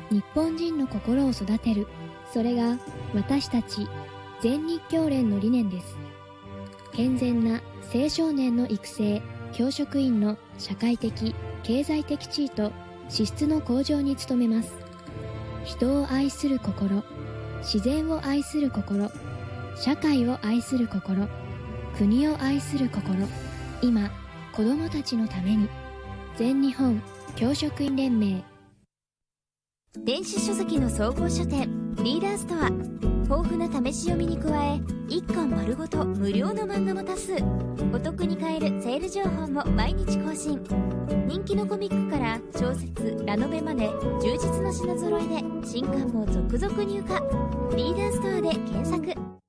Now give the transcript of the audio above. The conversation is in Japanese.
日本人の心を育てる。それが私たち全日教連の理念です。健全な青少年の育成、教職員の社会的経済的地位と資質の向上に努めます。人を愛する心、自然を愛する心、社会を愛する心、国を愛する心、今子どもたちのために。全日本教職員連盟。 電子書籍の総合書店リーダーストア。豊富な試し読みに加え、1巻丸ごと無料の漫画も多数。お得に買えるセール情報も毎日更新。人気のコミックから小説、ラノベまで充実の品揃えで新刊も続々入荷。リーダーストアで検索。